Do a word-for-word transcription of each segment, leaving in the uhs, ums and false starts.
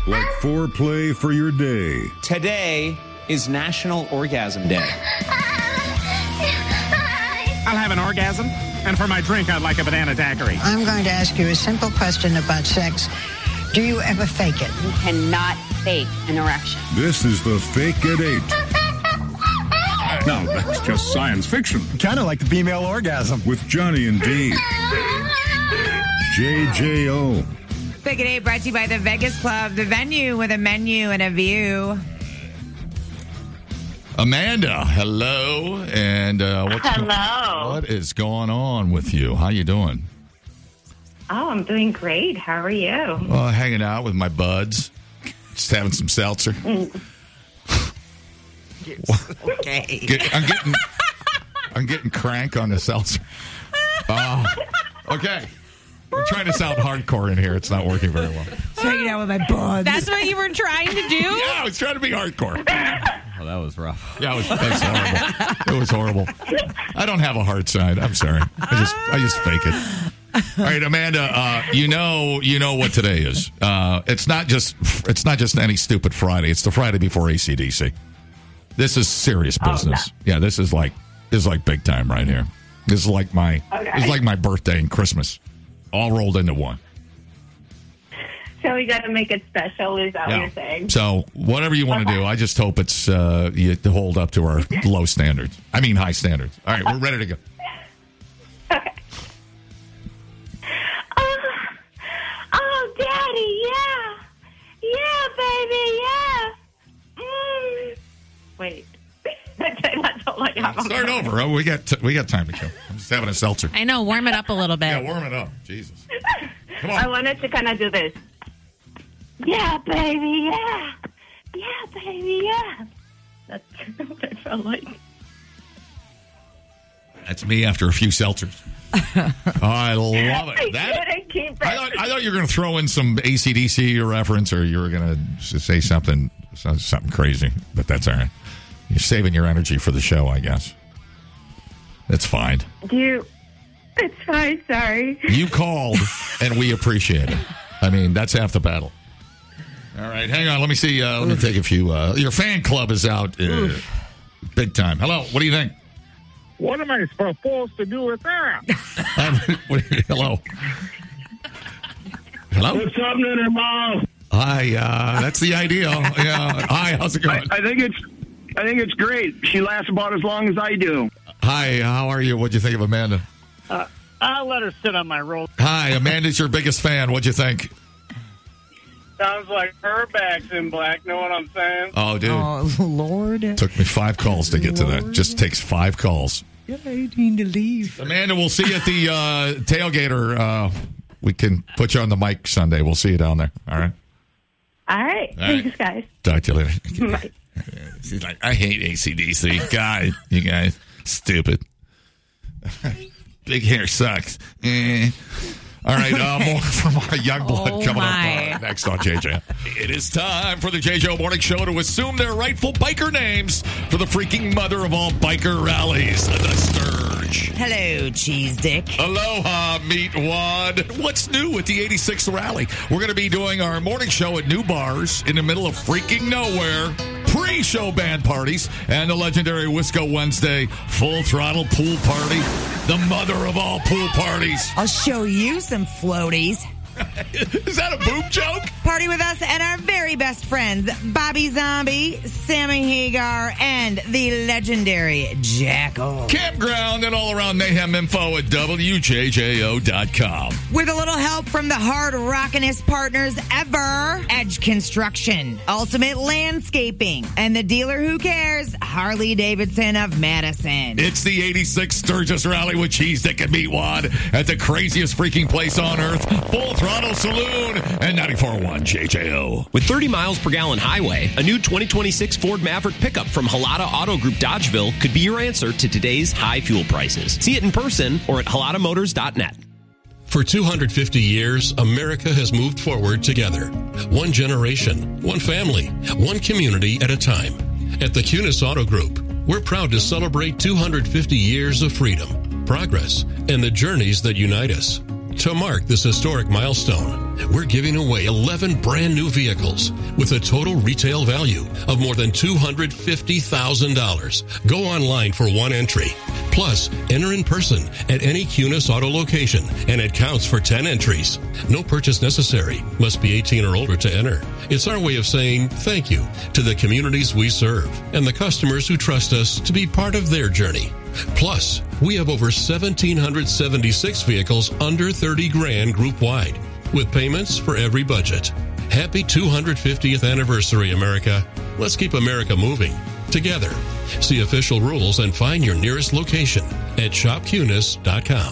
like foreplay for your day. Today is National Orgasm Day. I'll have an orgasm, and for my drink, I'd like a banana daiquiri. I'm going to ask you a simple question about sex. Do you ever fake it? You cannot fake an erection. This is the Fake at Eight. No, that's just science fiction. Kind of like the female orgasm. With Johnny and Dave. J J O. Fake at Eight brought to you by the Vegas Club, the venue with a menu and a view. Amanda, hello. And uh, what's hello. What is going on with you? How you doing? Oh, I'm doing great. How are you? Well, hanging out with my buds. Just having some seltzer. Mm. Okay. Get, I'm getting I'm getting crank on the seltzer. Uh, okay. I'm trying to sound hardcore in here. It's not working very well. Hanging out with my buds. That's what you were trying to do? Yeah, I was trying to be hardcore. Oh, that was rough. Yeah, it was, that's horrible. It was horrible. I don't have a hard side. I'm sorry. I just I just fake it. All right, Amanda. Uh, you know you know what today is. Uh, it's not just it's not just any stupid Friday. It's the Friday before A C D C. This is serious business. Oh, no. Yeah, this is like this is like big time right here. This is like my okay. This is like my birthday and Christmas, all rolled into one. So we got to make it special. Is that yeah. what you're saying? So whatever you want to okay. do, I just hope it's uh, you to hold up to our low standards. I mean high standards. All right, we're ready to go. Okay. Oh, oh, Daddy, yeah, yeah, baby, yeah. Mm. Wait, that's all I have. Start over. Oh, we got t- we got time to kill. I'm just having a seltzer. I know. Warm it up a little bit. Yeah, warm it up. Jesus. Come on. I wanted to kind of do this. Yeah, baby, yeah, yeah, baby, yeah. That's what I felt like. That's me after a few seltzers. Oh, I love it. I that, couldn't keep it. I thought, I thought you were going to throw in some A C D C reference, or you were going to say something something crazy, but that's all right. You're saving your energy for the show, I guess. That's fine. Do you? It's fine. Sorry. You called, and we appreciate it. I mean, that's half the battle. All right, hang on. Let me see. Uh, let me take a few. Uh, your fan club is out uh, big time. Hello. What do you think? What am I supposed to do with that? Hello. Hello. What's happening, Mom? Hi. Uh, that's the idea. Yeah. Hi. How's it going? I, I think it's. I think it's great. She lasts about as long as I do. Hi. How are you? What'd you think of Amanda? Uh, I'll let her sit on my roll. Hi. Amanda's your biggest fan. What'd you think? Sounds like her back's in black. Know what I'm saying? Oh, dude. Oh, Lord. Took me five calls to get to that. Just takes five calls. Yeah, I need to leave. Amanda, we'll see you at the uh, tailgater. Uh, we can put you on the mic Sunday. We'll see you down there. All right? All right. All right. Thanks, guys. Talk to you later. Bye. She's like, I hate A C D C. God, you guys. Stupid. Big hair sucks. Eh. All right, uh, more from our young blood oh coming my. up uh, next on J J. It is time for the J J O Morning Show to assume their rightful biker names for the freaking mother of all biker rallies, the Sturge. Hello, cheese dick. Aloha, meat wad. What's new with the eighty-sixth rally? We're going to be doing our morning show at new bars in the middle of freaking nowhere. Pre-show band parties and the legendary Wisco Wednesday full throttle pool party. The mother of all pool parties. I'll show you some floaties. Is that a boob joke? Party with us and our very best friends, Bobby Zombie, Sammy Hagar, and the legendary Jackal. Campground and all-around mayhem info at W J J O dot com. With a little help from the hard rockinest partners ever, Edge Construction, Ultimate Landscaping, and the dealer who cares, Harley Davidson of Madison. It's the eighty-sixth Sturgis Rally with Cheese Dick and Meat Wad at the craziest freaking place on earth, Full Throttle Saloon, and ninety-four point one J J O. With thirty miles per gallon highway, a new twenty twenty-six Ford Maverick pickup from Halata Auto Group Dodgeville could be your answer to today's high fuel prices. See it in person or at halata motors dot net. For two hundred fifty years, America has moved forward together. One generation, one family, one community at a time. At the Cunis Auto Group, we're proud to celebrate two hundred fifty years of freedom, progress, and the journeys that unite us. To mark this historic milestone, we're giving away eleven brand new vehicles with a total retail value of more than two hundred fifty thousand dollars. Go online for one entry. Plus, enter in person at any Cunis Auto location, and it counts for ten entries. No purchase necessary. Must be eighteen or older to enter. It's our way of saying thank you to the communities we serve and the customers who trust us to be part of their journey. Plus, we have over one thousand seven hundred seventy-six vehicles under thirty grand group wide, with payments for every budget. Happy two hundred fiftieth anniversary, America. Let's keep America moving together. See official rules and find your nearest location at shop cunis dot com.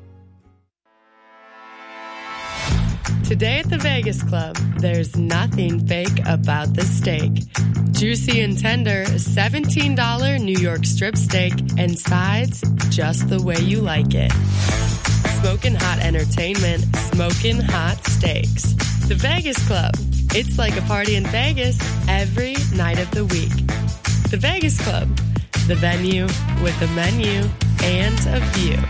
Today at the Vegas Club, there's nothing fake about the steak. Juicy and tender, seventeen dollars New York strip steak and sides just the way you like it. Smoking hot entertainment, smoking hot steaks. The Vegas Club. It's like a party in Vegas every night of the week. The Vegas Club. The venue with a menu and a view.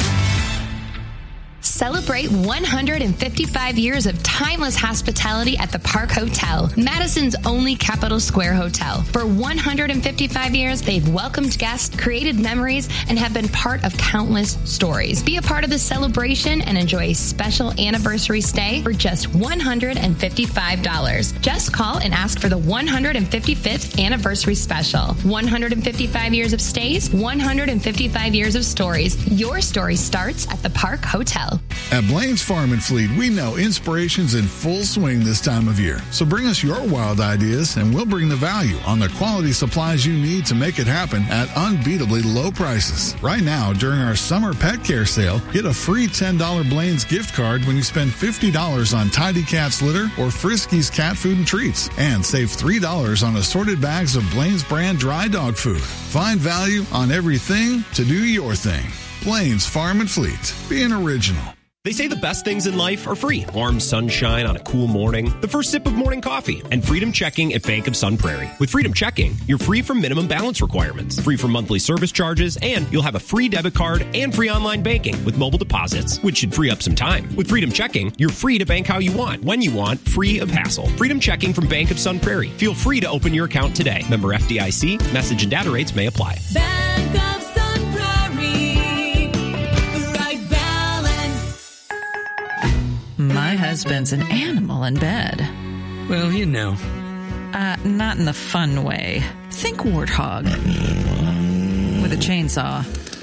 Celebrate one hundred fifty-five years of timeless hospitality at the Park Hotel, Madison's only Capitol Square hotel. For one hundred fifty-five years, they've welcomed guests, created memories, and have been part of countless stories. Be a part of the celebration and enjoy a special anniversary stay for just one hundred fifty-five dollars. Just call and ask for the one hundred fifty-fifth anniversary special. one hundred fifty-five years of stays, one hundred fifty-five years of stories. Your story starts at the Park Hotel. At Blaine's Farm and Fleet, we know inspiration's in full swing this time of year. So bring us your wild ideas, and we'll bring the value on the quality supplies you need to make it happen at unbeatably low prices. Right now, during our summer pet care sale, get a free ten dollars Blaine's gift card when you spend fifty dollars on Tidy Cat's litter or Friskies cat food and treats. And save three dollars on assorted bags of Blaine's brand dry dog food. Find value on everything to do your thing. Blaine's Farm and Fleet. Being original. They say the best things in life are free. Warm sunshine on a cool morning, the first sip of morning coffee, and freedom checking at Bank of Sun Prairie. With freedom checking, you're free from minimum balance requirements, free from monthly service charges, and you'll have a free debit card and free online banking with mobile deposits, which should free up some time. With freedom checking, you're free to bank how you want, when you want, free of hassle. Freedom checking from Bank of Sun Prairie. Feel free to open your account today. Member F D I C. Message and data rates may apply. Bank of Sun Prairie. The right balance. My husband's an animal in bed. Well, you know. Uh, not in the fun way. Think warthog. With a chainsaw.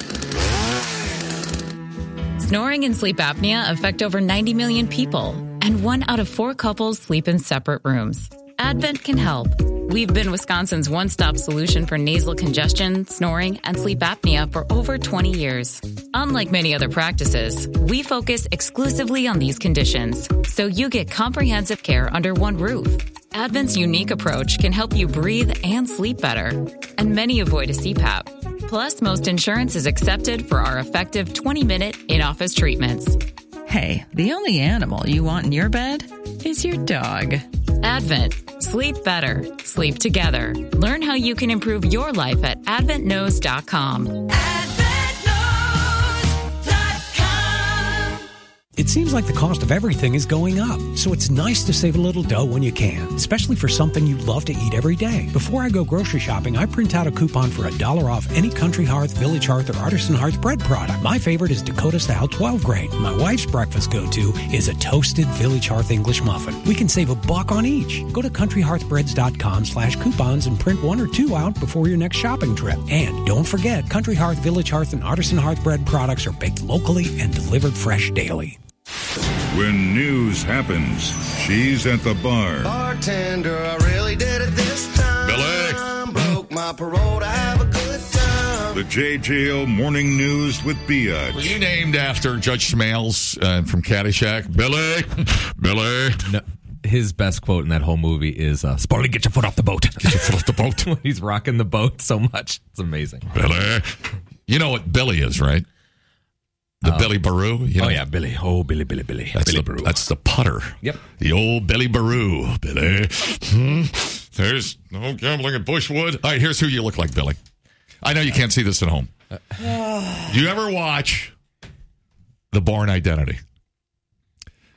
Snoring and sleep apnea affect over ninety million people, and one out of four couples sleep in separate rooms. Advent can help. We've been Wisconsin's one-stop solution for nasal congestion, snoring, and sleep apnea for over twenty years. Unlike many other practices, we focus exclusively on these conditions, so you get comprehensive care under one roof. Advent's unique approach can help you breathe and sleep better, and many avoid a C PAP. Plus, most insurance is accepted for our effective twenty-minute in-office treatments. Hey, the only animal you want in your bed is your dog. Advent. Sleep better. Sleep together. Learn how you can improve your life at advent knows dot com. It seems like the cost of everything is going up, so it's nice to save a little dough when you can, especially for something you love to eat every day. Before I go grocery shopping, I print out a coupon for a dollar off any Country Hearth, Village Hearth, or Artisan Hearth bread product. My favorite is Dakota Style twelve grain. My wife's breakfast go-to is a toasted Village Hearth English muffin. We can save a buck on each. Go to country hearth breads dot com slash coupons and print one or two out before your next shopping trip. And don't forget, Country Hearth, Village Hearth, and Artisan Hearth bread products are baked locally and delivered fresh daily. When news happens, she's at the bar. Bartender, I really did it this time. Billy. Broke my parole to have a good time. The J J O Morning News with Biatch. Were you named after Judge Smales uh, from Caddyshack? Billy. Billy. No. His best quote in that whole movie is, uh, Sporty, get your foot off the boat. Get your foot off the boat. When he's rocking the boat so much. It's amazing. Billy. You know what Billy is, right? The uh, Billy Baroo. You know? Oh, yeah, Billy. Oh, Billy, Billy, Billy. That's Billy the, Baroo. That's the putter. Yep. The old Billy Baroo. Billy. Hmm. There's no gambling at Bushwood. All right, here's who you look like, Billy. I know you can't see this at home. Do you ever watch The Bourne Identity?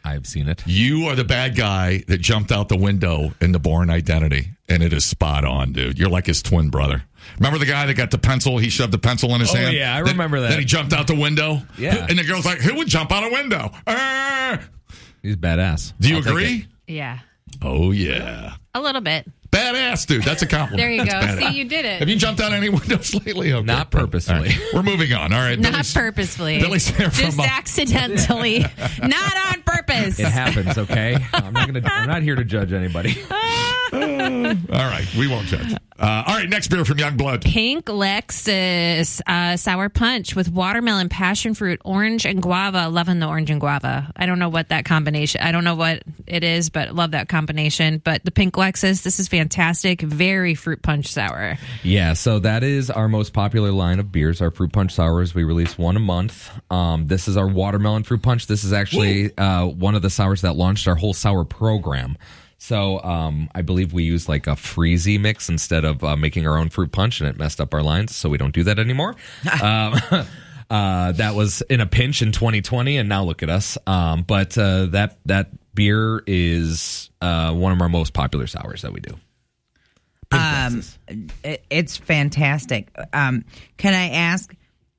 I've seen it. You are the bad guy that jumped out the window in The Bourne Identity, and it is spot on, dude. You're like his twin brother. Remember the guy that got the pencil? He shoved the pencil in his Oh, hand? yeah, I Then- remember that. Then he jumped out the window? Yeah. And the girl's like, who would jump out a window? Ah! He's badass. Do you I'll take agree? Yeah. Oh, yeah. A little bit. Badass, dude. That's a compliment. There you That's go. badass. See, you did it. Have you jumped out any windows lately? Okay. Not purposefully. All right. We're moving on. All right. Not Billy's- purposefully. Billy's here Just from, uh, accidentally. Not on purpose. It happens, okay? I'm not gonna. I'm not here to judge anybody. All right. We won't judge. Uh, all right. Next beer from Youngblood. Pink Lexus uh, sour punch with watermelon, passion fruit, orange, and guava. Loving the orange and guava. I don't know what that combination. I don't know what it is, but love that combination. But the Pink Lexus, this is fantastic. Very fruit punch sour. Yeah, so that is our most popular line of beers, our fruit punch sours. We release one a month. Um, this is our watermelon fruit punch. This is actually uh, one of the sours that launched our whole sour program. So um, I believe we use like a freezy mix instead of uh, making our own fruit punch, and it messed up our lines, so we don't do that anymore. um, uh, that was in a pinch in twenty twenty, and now look at us. Um, but uh, that that beer is uh, one of our most popular sours that we do. Um, it, it's fantastic. Um, can I ask?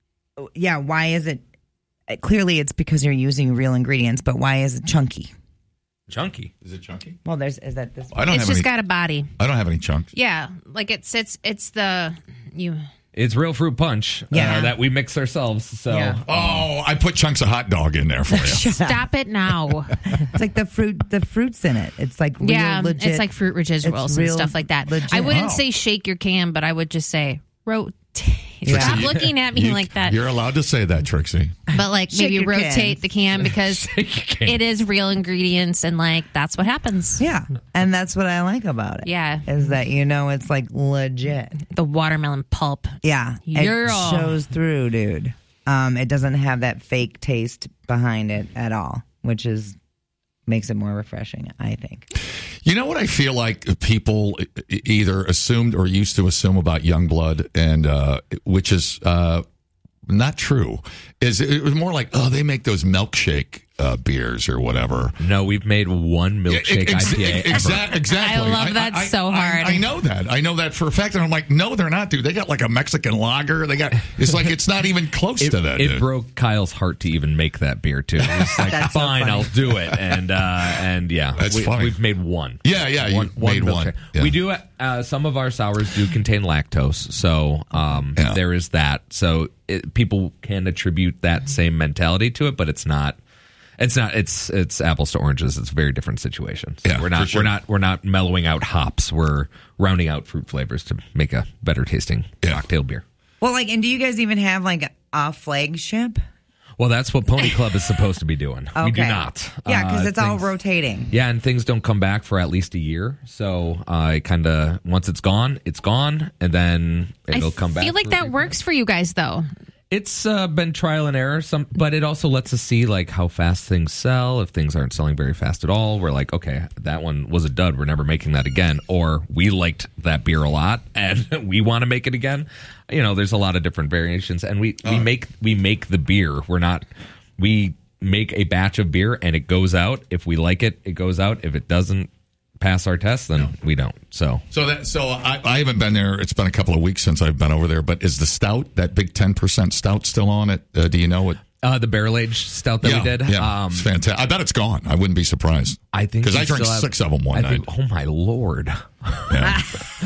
Yeah, why is it? Clearly, it's because you're using real ingredients, but why is it chunky? Chunky? Is it chunky? Well, there's is that this? I don't It's have just any, got a body. I don't have any chunks. Yeah, like it's it's it's the you. It's real fruit punch Yeah. uh, that we mix ourselves. So Yeah. Oh, I put chunks of hot dog in there for you. Stop it now. It's like the fruit, the fruits in it. It's like real Yeah, legit. it's like fruit residuals It's and real stuff like that. legit. I wouldn't Wow. say shake your can, but I would just say rotate. Trixie, Stop you- looking at me you- like that. You're allowed to say that, Trixie. But like Shake maybe your rotate cans. the can because it is real ingredients and like that's what happens. Yeah, and that's what I like about it. Yeah. is that you know it's like legit. The watermelon pulp. Yeah, Yeah. it shows through, dude. Um, it doesn't have that fake taste behind it at all, which is makes it more refreshing, I think. You know what I feel like people e- either assumed or used to assume about Youngblood, and uh, which is uh, not true, is it was more like, oh, they make those milkshake uh, beers or whatever. No, we've made one milkshake Ex- I P A ever. exa- Exactly. I love that so hard. I, I know that. I know that for a fact. And I'm like, no, they're not, dude. They got like a Mexican lager. They got. It's like it's not even close It, to that. it dude. broke Kyle's heart to even make that beer too. He's like, That's so fine, funny. I'll do it. And uh, and yeah, That's we, funny. We've made one. Yeah, yeah, you made one. milkshake. Yeah. We do. Uh, some of our sours do contain lactose, so um, Yeah. there is that. So it, people can attribute that same mentality to it, but it's not. It's not. It's it's apples to oranges. It's a very different situation. So Yeah, we're for not. sure. We're not. We're not mellowing out hops. We're rounding out fruit flavors to make a better tasting Yeah. cocktail beer. Well, like, and do you guys even have like a flagship? Well, that's what Pony Club is supposed to be doing. We do Okay. not. Yeah, because Uh, it's all things- rotating. Yeah, and things don't come back for at least a year. So I kind of once it's gone, it's gone, and then it'll I come back. feel like for a that big- works for you guys though. It's uh, been trial and error, some, but it also lets us see like how fast things sell. If things aren't selling very fast at all, we're like, okay, that one was a dud. We're never making that again. Or we liked that beer a lot and we want to make it again. You know, there's a lot of different variations, and we we make we make the beer. We're not we make a batch of beer and it goes out. If we like it, it goes out. If it doesn't pass our test, then we don't. So So that so I, I haven't been there. It's been a couple of weeks since I've been over there. But is the stout, that big ten percent stout, still on it? Uh, do you know what? uh, the barrel aged stout that yeah, we did, yeah, um, it's fantastic. I bet it's gone. I wouldn't be surprised. I think because we I drank still have- six of them one I night. think- oh my lord! Yeah.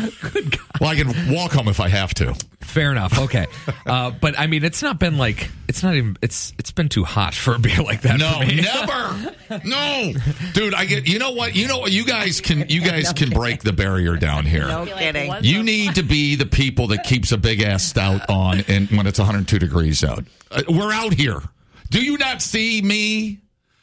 Well, I can walk home if I have to. Fair enough. Okay, uh, but I mean, it's not been like it's not even it's it's been too hot for a beer like that. No, for me. never. No, dude. I get. You know what? You know what? You guys can. You guys can break the barrier down here. No kidding. You need to be the people that keeps a big ass stout on, and when it's one hundred two degrees out. Uh, we're out here. Do you not see me?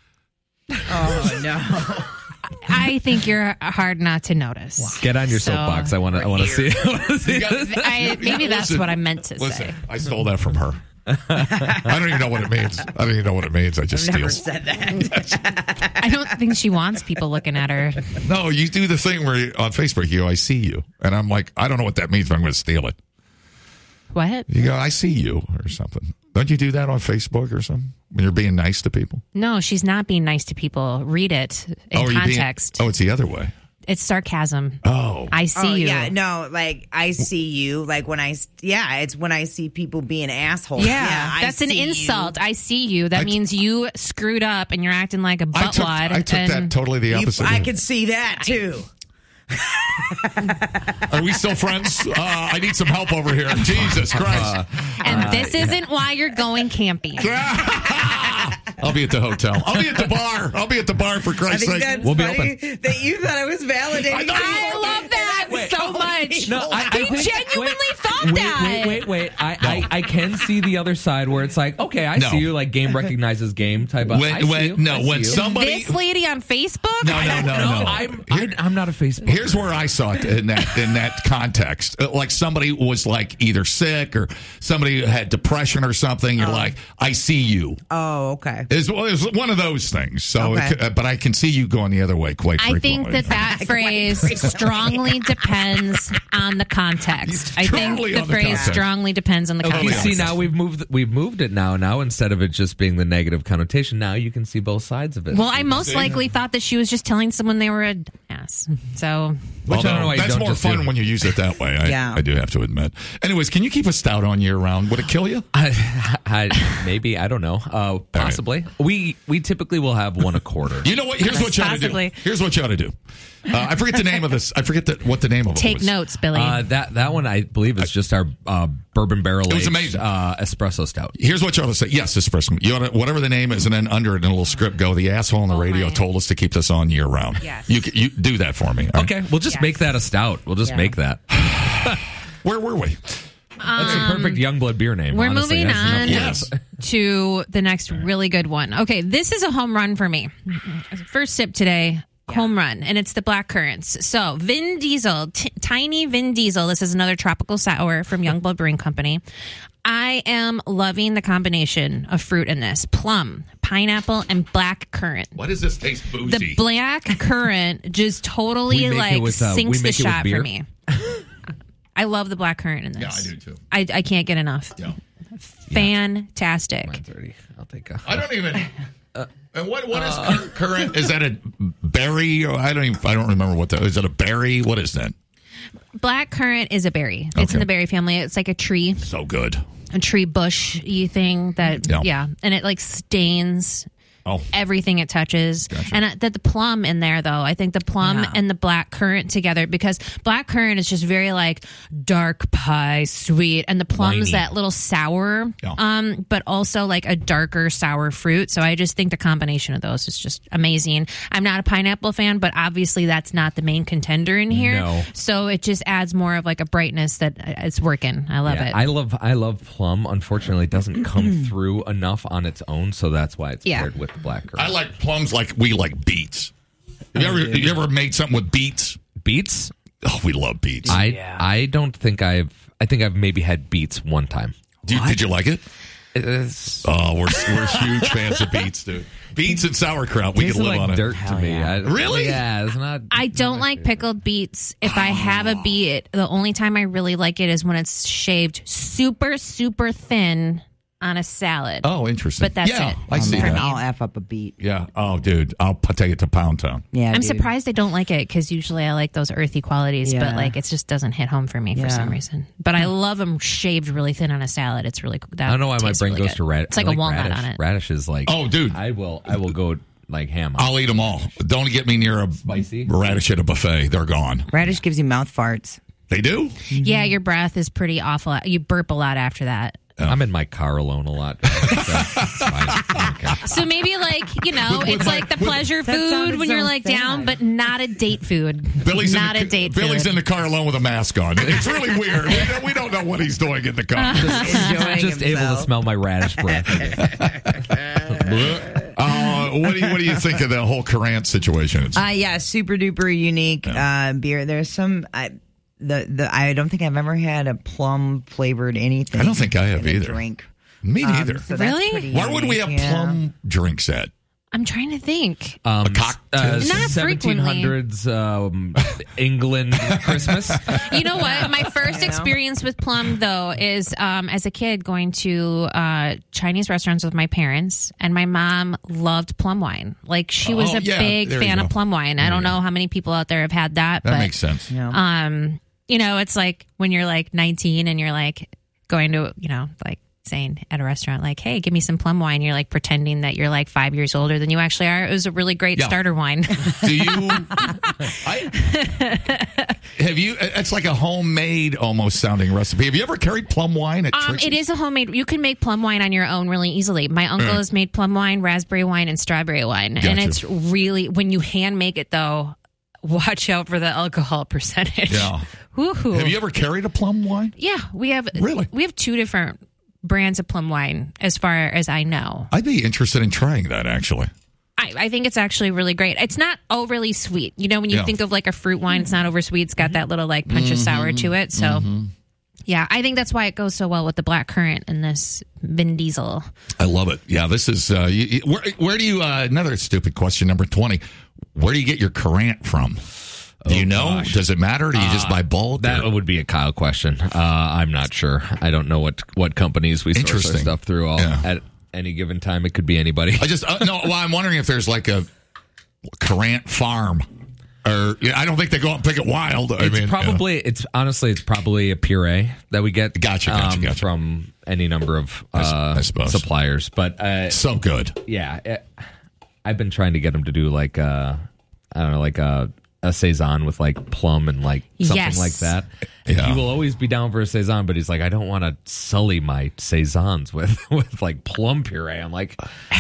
Oh no. I think you're hard not to notice. Get on your So- soapbox. I want to. I want to see. I wanna see You got- this. I, maybe that's Listen, what I meant to Listen, say. I stole that from her. I don't even know what it means. I don't even know what it means. I just I've never steal. said that. I don't think she wants people looking at her. No, you do the thing where you, on Facebook you go, I see you, and I'm like, I don't know what that means, but I'm going to steal it. What? You go, I see you, or something. Don't you do that on Facebook or something when you're being nice to people? No, she's not being nice to people. Read it in oh, are you being- context. oh, it's the other way. It's sarcasm. Oh. I see oh, you. Yeah, no, like I see you. Like when I, yeah, it's when I see people being assholes. Yeah, I that's an see insult. you. I see you. That I t- means you screwed up and you're acting like a I took, buttwad. I took and that totally the You- opposite. I way. could see that too. Are we still friends? Uh, I need some help over here. Jesus Christ. And Uh, this isn't why you're going camping. I'll be at the hotel. I'll be at the bar. I'll be at the bar for I Christ's think sake. that's We'll be funny open. that you thought I was validating. I love that so much. No, I, I he think- genuinely wait, thought wait, that. Wait, wait, wait. I, I, I can see the other side where it's like, okay, I No. see you, like game recognizes game type of. When- I see when- you, no, I see when you. somebody- This lady on Facebook? No, no, no, no. I'm, I, I'm not a Facebook. Here's where I saw it in that in that context. Uh, Like somebody was like either sick or somebody had depression or something. You're like, I see you. Oh, okay. It's, well, it's one of those things. So, Okay. it could- uh, but I can see you going the other way quite I frequently. think that that phrase strongly depends on the context. I think Strongly the on the phrase context. strongly depends on the Okay, context. see now we've moved we've moved it now. Now instead of it just being the negative connotation, now you can see both sides of it. Well, I most likely thought that she was just telling someone they were an ass. So, Which I don't know why you that's don't more just fun do. when you use it that way. I, Yeah. I do have to admit. Anyways, can you keep a stout on year round? Would it kill you? I, I, maybe I don't know. Uh, possibly. We we typically will have one a quarter. You know what? Here's what you ought to do. Possibly. Here's what you ought to do. Uh, I forget the name of this. I forget the, what the name of it take was. notes, Billy. Uh, that that one I believe is just our uh, bourbon barrel It was aged, amazing. uh, espresso stout. Here's what you ought to say. Yes, espresso. You ought to, whatever the name is, and then under it in a little script, go, the asshole on the radio my. told us to keep this on year round. Yes. You, c- you do that for me. all right? Okay, we'll just Yes. make that a stout. We'll just Yeah. make that. Where were we? That's a perfect Youngblood beer name. We're honestly. moving That's on enough for us. to the next really good one. Okay, this is a home run for me. First sip today. Home run, and it's the black currants. So, Vin Diesel, t- tiny Vin Diesel. This is another tropical sour from Youngblood Brewing Company. I am loving the combination of fruit in this: plum, pineapple, and black currant. Why does this taste boozy? The black currant just totally We make it like with, uh, we sinks the make it with shot beer. for me. I love the black currant in this. Yeah, I do too. I, I can't get enough. Yeah. Fantastic. Mine's already. I'll take a. I don't even. And what what is cur- currant? Is that a berry? Or I don't even. I don't remember what that is. It a berry? What is that? Black currant is a berry. It's Okay. in the berry family. It's like a tree, So good. a tree bush-y thing that, Yeah. yeah. And it like stains Oh, everything it touches. And uh, that the plum in there, though, I think the plum Yeah. and the black currant together, because black currant is just very like dark pie, sweet, and the plum's Winey. that little sour, Yeah. um, but also like a darker sour fruit. So I just think the combination of those is just amazing. I'm not a pineapple fan, but obviously that's not the main contender in here. No. So it just adds more of like a brightness that uh, it's working. I love Yeah, it. I love I love plum. Unfortunately, it doesn't come through enough on its own, so that's why it's Yeah. paired with the black currant. I like plums like we like beets. Have you ever you ever made something with beets? Beets? Oh, we love beets. I I don't think I've. I think I've maybe had beets one time. Did, did you like it? It's, Oh, we're we're huge fans of beets, dude. Beets and sauerkraut, we tastes can live like on dirt it. to me. I, Really? Yeah, it's not. I don't like pickled beets. If I have a beet, the only time I really like it is when it's shaved super, super thin on a salad. Oh, interesting. But that's yeah, it. I see for that. me. I'll F up a beat. Yeah. Oh, dude, I'll p- take it to Pound Town. Yeah, I'm dude. surprised I don't like it because usually I like those earthy qualities, but Yeah. like it just doesn't hit home for me Yeah. for some reason. But I love them shaved really thin on a salad. It's really that I don't know why my tastes brain really goes good. to radish. It's like I a walnut radish. on it. Radish is like. Oh, dude. I will. I will go like ham. on it. I'll eat them all. Don't get me near a Spicy? radish at a buffet. They're gone. Radish gives you mouth farts. They do? Yeah, your breath is pretty awful. You burp a lot after that. I'm in my car alone a lot. So it's fine. I don't care. So maybe like, you know, With- with it's my- like the with- pleasure That food sounded when you're so like sad. down, but not a date food. Billy's not in a the, date Billy's food. in the car alone with a mask on. It's really weird. We don't, we don't know what he's doing in the car. Enjoying Just able to himself. smell my radish breath. Uh, what do you what do you think of the whole Courant situation? It's, Uh, yeah, super duper unique uh, beer. There's some. I, the the I don't think I've ever had a plum flavored anything. I don't think I have in a either. Drink. Me Um, neither. so that's Really? pretty Why would we unique, have yeah. plum drinks at? I'm trying to think. Um, A cocktail? uh, Not seventeen hundreds um, England Christmas. You know what? My first experience with plum, though, is um, as a kid going to uh, Chinese restaurants with my parents, and my mom loved plum wine. Like, she was Oh, a yeah, big there you fan go. of plum wine. I don't know how many people out there have had that. That but, makes sense. Um, you know, it's like when you're like nineteen and you're like going to, you know, like saying at a restaurant, like, hey, give me some plum wine. You're like pretending that you're like five years older than you actually are. It was a really great Yeah. starter wine. Do you? I, have you? It's like a homemade, almost sounding recipe. Have you ever carried plum wine at Um, Trixie's? it is a homemade. You can make plum wine on your own really easily. My uncle Mm. has made plum wine, raspberry wine, and strawberry wine, and Gotcha. it's really when you hand make it though. Watch out for the alcohol percentage. Yeah. Woohoo. Have you ever carried a plum wine? Yeah, we have. Really? We have two different brands of plum wine, as far as I know. I'd be interested in trying that, actually. I, I think it's actually really great. It's not overly sweet. You know, when you Yeah. think of like a fruit wine, it's not over sweet. It's got that little like punch of sour to it. So, Mhm. yeah, I think that's why it goes so well with the black currant and this Vin Diesel. I love it. Yeah, this is. Uh, you, you- where, where do you? Uh, another stupid question, number twenty. Where do you get your currant from? Do you know? gosh. Does it matter? Do you just Uh, buy bulk? That or- would be a Kyle question. Uh, I'm not sure. I don't know what, what companies we source our Interesting. stuff through. All, Yeah. At any given time, it could be anybody. I just uh, no. Well, I'm wondering if there's like a currant farm, or yeah, I don't think they go out and pick it wild. I It's mean, probably it's honestly it's probably a puree that we get. Gotcha, gotcha, um, gotcha. from any number of I s- uh, I suppose. suppliers. But uh, so good. yeah, it, I've been trying to get them to do like uh, I don't know, like a, a saison with like plum and like something Yes. like that. And Yeah. he will always be down for a saison, but he's like, I don't want to sully my saisons with with like plum puree. I'm like,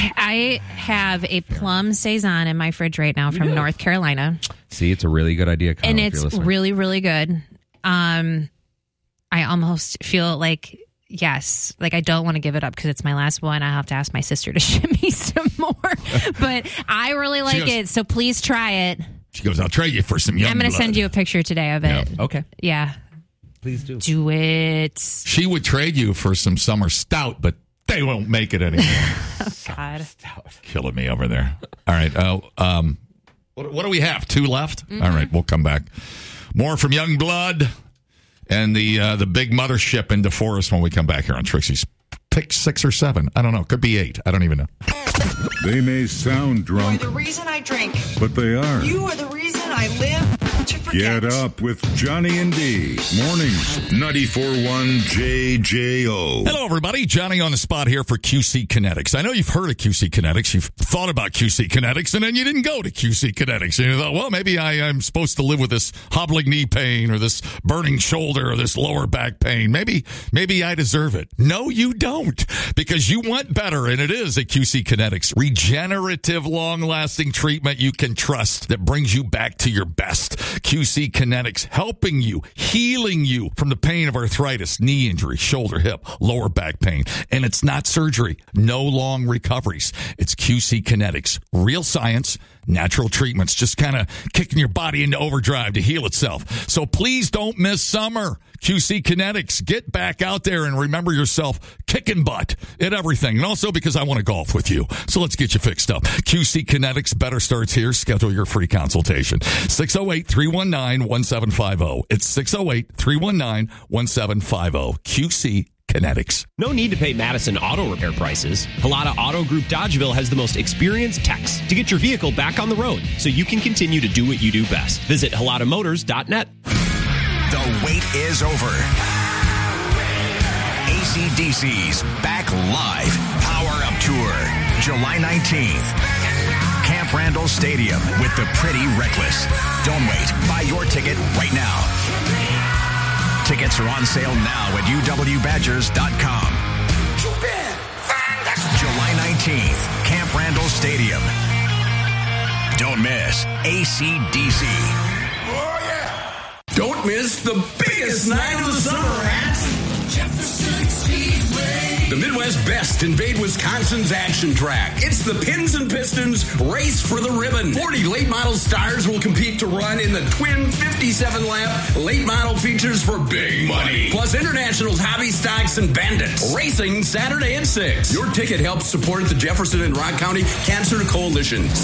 I have a plum saison in my fridge right now from North Carolina, see, it's a really good idea, Kyle, and if it's you're listening. really, really good. Um, I almost feel like yes, like I don't want to give it up because it's my last one. I have to ask my sister to ship me some more, but I really like goes- it. So please try it. She goes, I'll trade you for some young I'm going to blood." send you a picture today of it. Okay, Yeah, please do. do it. She would trade you for some summer stout, but they won't make it anymore. God. Killing me over there. All right. Uh, um, what, what do we have? Two left? Mm-hmm. All right. We'll come back. More from Young Blood and the uh, the big mothership in DeForest when we come back here on Trixie's. Pick six or seven. I don't know. Could be eight. I don't even know. They may sound drunk, The reason I drink. but they are. You are the reason I live to forget. Get up with Johnny and D. Mornings, ninety-four point one J J O. Hello, everybody. Johnny on the spot here for Q C Kinetics. I know you've heard of Q C Kinetics. You've thought about Q C Kinetics, and then you didn't go to Q C Kinetics. And you thought, well, maybe I, I'm supposed to live with this hobbling knee pain or this burning shoulder or this lower back pain. Maybe, maybe I deserve it. No, you don't, because you want better, and it is at Q C Kinetics. Regenerative, long-lasting treatment you can trust that brings you back to your best. Q C Kinetics, helping you, healing you from the pain of arthritis, knee injury, shoulder, hip, lower back pain. And it's not surgery. No long recoveries. It's Q C Kinetics. Real science, natural treatments, just kind of kicking your body into overdrive to heal itself. So please don't miss summer. Q C Kinetics, get back out there and remember yourself kicking butt at everything. And also because I want to golf with you. So let's get you fixed up. Q C Kinetics, better starts here. Schedule your free consultation. six oh eight, three one nine, one seven five oh. It's six oh eight, three one nine, one seven five oh. Q C Kinetics. No need to pay Madison auto repair prices. Halata Auto Group Dodgeville has the most experienced techs to get your vehicle back on the road so you can continue to do what you do best. Visit halata motors dot net. The wait is over. A C D C's Back Live Power Up Tour, July nineteenth. Camp Randall Stadium with the Pretty Reckless. Don't wait. Buy your ticket right now. Tickets are on sale now at U W Badgers dot com. July nineteenth, Camp Randall Stadium. Don't miss A C D C. Don't miss the biggest night of the summer at Jefferson Speedway. The Midwest Best invade Wisconsin's action track. It's the Pins and Pistons Race for the Ribbon. forty late model stars will compete to run in the twin fifty-seven lap late model features for big money. Plus Internationals, Hobby Stocks, and Bandits. Racing Saturday at six. Your ticket helps support the Jefferson and Rock County Cancer Coalitions.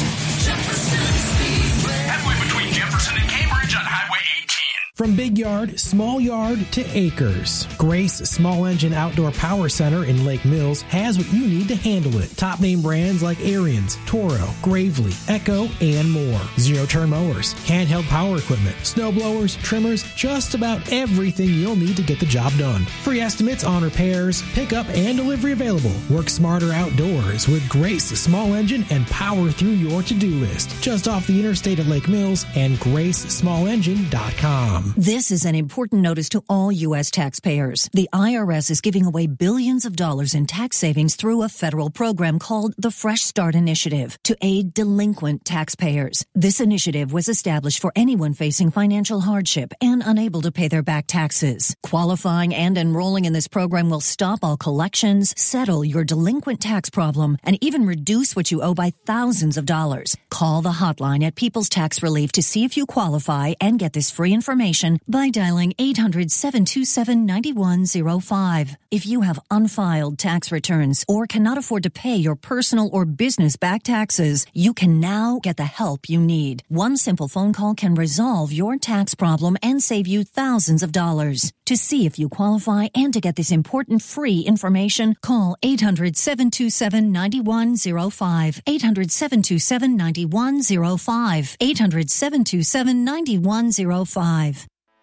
Halfway between Jefferson and Cambridge on Highway eighteen. From big yard, small yard to acres, Grace Small Engine Outdoor Power Center in Lake Mills has what you need to handle it. Top name brands like Ariens, Toro, Gravely, Echo, and more. Zero-turn mowers, handheld power equipment, snow blowers, trimmers, just about everything you'll need to get the job done. Free estimates on repairs, pickup, and delivery available. Work smarter outdoors with Grace Small Engine and power through your to-do list. Just off the interstate at Lake Mills and grace small engine dot com. This is an important notice to all U S taxpayers. The I R S is giving away billions of dollars in tax savings through a federal program called the Fresh Start Initiative to aid delinquent taxpayers. This initiative was established for anyone facing financial hardship and unable to pay their back taxes. Qualifying and enrolling in this program will stop all collections, settle your delinquent tax problem, and even reduce what you owe by thousands of dollars. Call the hotline at People's Tax Relief to see if you qualify and get this free information by dialing eight hundred, seven two seven, nine one zero five. If you have unfiled tax returns or cannot afford to pay your personal or business back taxes, you can now get the help you need. One simple phone call can resolve your tax problem and save you thousands of dollars. To see if you qualify and to get this important free information, call eight hundred, seven two seven, nine one zero five. eight hundred, seven two seven, nine one zero five. eight hundred, seven two seven, nine one zero five.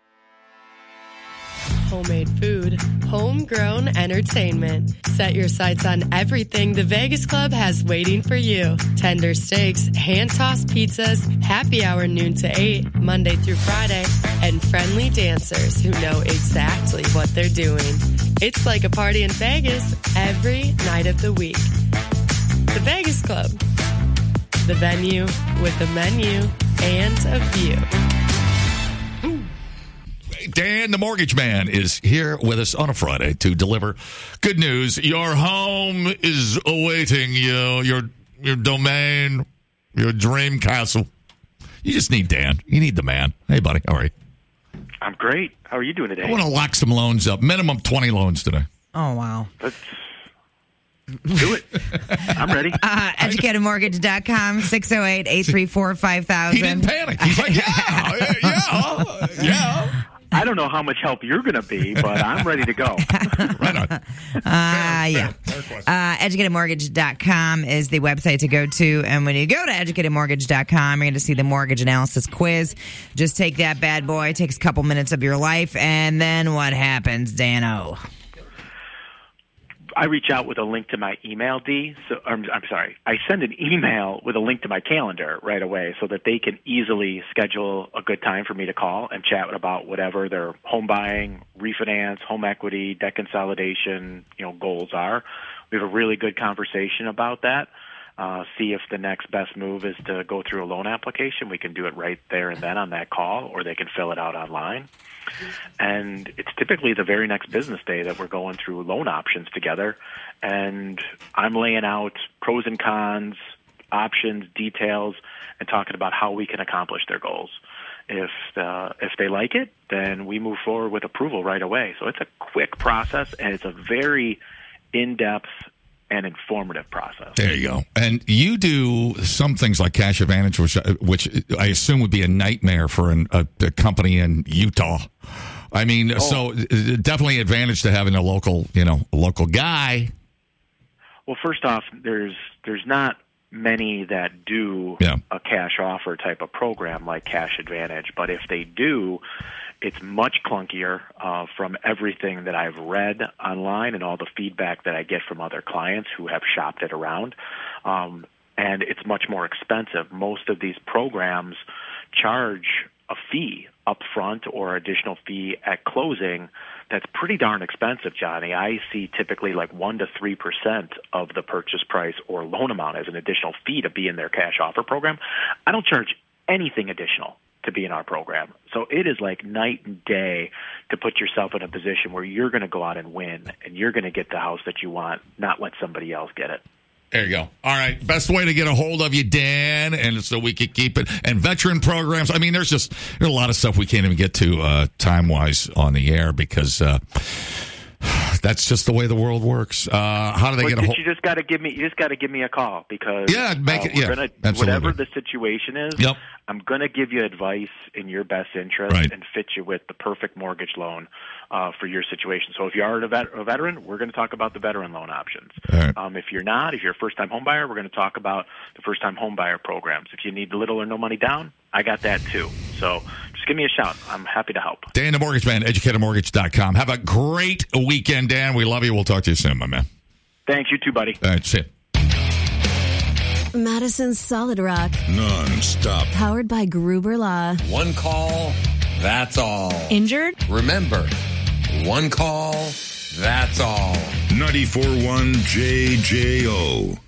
Homemade food, homegrown entertainment. Set your sights on everything the Vegas Club has waiting for you. Tender steaks, hand-tossed pizzas, happy hour noon to eight, Monday through Friday, and friendly dancers who know exactly what they're doing. It's like a party in Vegas every night of the week. The Vegas Club. The venue with a menu and a view. Dan, the mortgage man, is here with us on a Friday to deliver good news. Your home is awaiting you, your your domain, your dream castle. You just need Dan. You need the man. Hey, buddy. How are you? I'm great. How are you doing today? I want to lock some loans up. Minimum twenty loans today. Oh, wow. Let's do it. I'm ready. Uh, educated mortgage dot com, six oh eight, eight three four, five thousand. He didn't panic. He's like, yeah, yeah, yeah. I don't know how much help you're going to be, but I'm ready to go. Right on. Uh, yeah. Uh, educated mortgage dot com is the website to go to. And when you go to educated mortgage dot com, you're going to see the mortgage analysis quiz. Just take that bad boy. It takes a couple minutes of your life. And then what happens, Dan-O? I reach out with a link to my email, D. So I'm, I'm sorry. I send an email with a link to my calendar right away so that they can easily schedule a good time for me to call and chat about whatever their home buying, refinance, home equity, debt consolidation, you know, goals are. We have a really good conversation about that. Uh, see if the next best move is to go through a loan application. We can do it right there and then on that call, or they can fill it out online. And it's typically the very next business day that we're going through loan options together. And I'm laying out pros and cons, options, details, and talking about how we can accomplish their goals. If uh, if they like it, then we move forward with approval right away. So it's a quick process, and it's a very in-depth and informative process. There you go. And you do some things like Cash Advantage, which, which I assume would be a nightmare for an, a, a company in Utah. I mean, oh. so definitely advantage to having a local, you know, a local guy. Well, first off, there's there's not many that do yeah. a cash offer type of program like Cash Advantage, but if they do, it's much clunkier uh, from everything that I've read online and all the feedback that I get from other clients who have shopped it around. Um, and it's much more expensive. Most of these programs charge a fee up front or additional fee at closing that's pretty darn expensive, Johnny. I see typically like one to three percent of the purchase price or loan amount as an additional fee to be in their cash offer program. I don't charge anything additional to be in our program. So it is like night and day to put yourself in a position where you're going to go out and win, and you're going to get the house that you want, not let somebody else get it. There you go. All right. Best way to get a hold of you, Dan, and so we could keep it. And veteran programs. I mean, there's just there's a lot of stuff we can't even get to uh, time-wise on the air because uh, that's just the way the world works. Uh, how do they But get a hold? You just got to give me. You just got to give me a call because Yeah, make uh, it- we're yeah, gonna, absolutely. whatever the situation is. Yep. I'm going to give you advice in your best interest Right. and fit you with the perfect mortgage loan uh, for your situation. So if you are a, vet- a veteran, we're going to talk about the veteran loan options. All right. Um, if you're not, if you're a first-time home buyer, we're going to talk about the first-time home buyer programs. If you need little or no money down, I got that too. So just give me a shout. I'm happy to help. Dan the Mortgage Man, educator mortgage dot com. Have a great weekend, Dan. We love you. We'll talk to you soon, my man. Thanks, you too, buddy. All right, see you. Madison's Solid Rock. Non-stop. Powered by Gruber Law. One call, that's all. Injured? Remember, one call, that's all. ninety-four point one J J O